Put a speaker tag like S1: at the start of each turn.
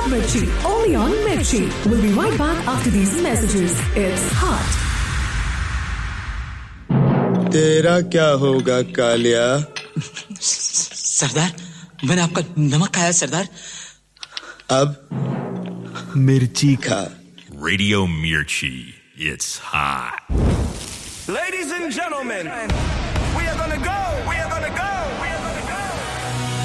S1: Hot Mirchi, only on Mirchi. We'll be right back after these messages. It's hot.
S2: तेरा क्या होगा कालिया?
S3: सरदार, मैंने आपका नमक खाया सरदार.
S2: अब मिर्ची खा.
S4: Radio Mirchi, it's hot.
S5: Ladies and gentlemen, we are gonna go